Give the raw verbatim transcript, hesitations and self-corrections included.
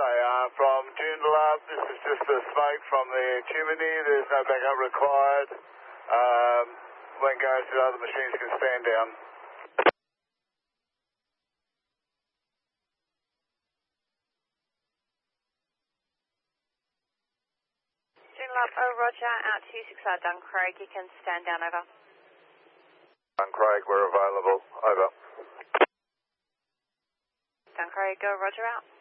Okay, uh, from Joondalup, this is just the smoke from the chimney. There's no backup required. Um, when goes to other machines can stand down. Joondalup, oh roger, out two six R Duncraig, you can stand down, over. Duncraig, we're available, over. Duncraig, go roger out.